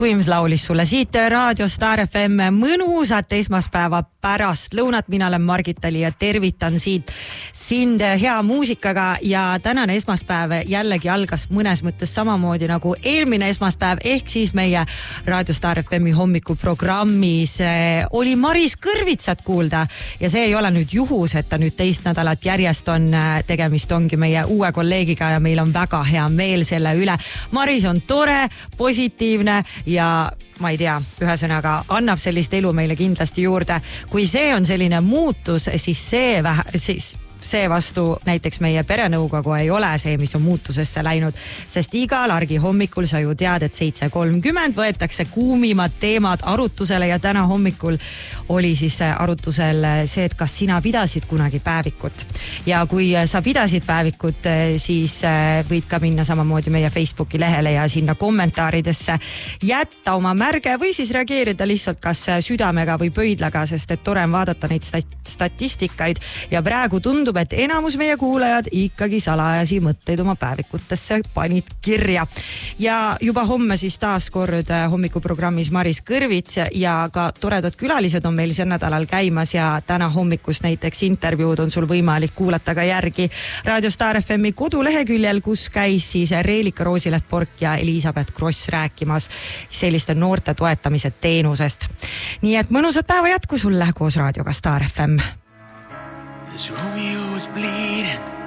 Viims laulis sulle siit Raadio Star FM mõnusat esmaspäeva pärast lõunat. Mina olen Margit Ali ja tervitan siit sind hea muusikaga ja tänane esmaspäev jällegi algas mõnes mõttes samamoodi nagu eelmine esmaspäev ehk siis meie Raadio Star FMi hommikuprogrammis oli Maris Kõrvitsat kuulda ja see ei ole nüüd juhus, et ta nüüd teist nädalat järjest on, tegemist ongi meie uue kolleegiga ja meil on väga hea meel selle üle. Maris on tore, positiivne ja ma ei tea, ühesõnaga annab sellist elu meile kindlasti juurde. Kui see on selline muutus, siis see vastu näiteks meie perenõukogu ei ole see, mis on muutusesse läinud, sest igal argi hommikul sa ju tead, et 7:30 võetakse kuumimad teemad arutusele ja täna hommikul oli siis arutusel see, et kas sina pidasid kunagi päevikut. Ja kui sa pidasid päevikut, siis võid ka minna samamoodi meie Facebooki lehele ja sinna kommentaaridesse jätta oma märge või siis reageerida lihtsalt kas südamega või pöidlaga, sest et tore on vaadata neid statistikaid ja praegu tundub, et enamus meie kuulajad ikkagi salajasi mõtteid oma päevikutesse panid kirja. Ja juba homme siis taas kord hommikuprogrammis Maris Kõrvits ja ka toredad külalised on meil sel nädalal käimas ja täna hommikust näiteks intervjuud on sul võimalik kuulata ka järgi Raadio Star FMi koduleheküljel, kus käis siis Reelika Roosilet-Pork ja Elisabeth Kross rääkimas selliste noorte toetamise teenusest. Nii et mõnusat päeva jätku sulle koos raadioga Star FM. As Romeo was bleeding